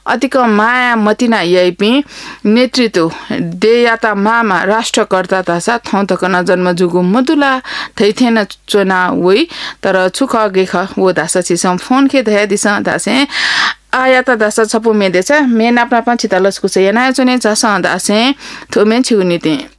अधिक माया मतिना यैपि नेतृत्व देयाता मामा राष्ट्रकर्ता तासा थौतकन जन्म जुगु मधुला थैथेन चोना वइ तर छुख गेख वो दासा छिसम फोन के धया दिसा दासे आयाता दासा छपु मेदेछ मेन अपना चितालस कुसे yana chone chasa da se to men chi unite